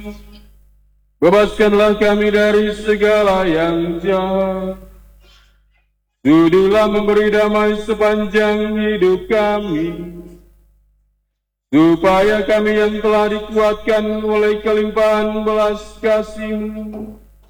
Bebaskanlah kami dari segala yang jahat. Sudilah memberi damai sepanjang hidup kami, supaya kami yang telah dikuatkan oleh kelimpahan belas kasih-Mu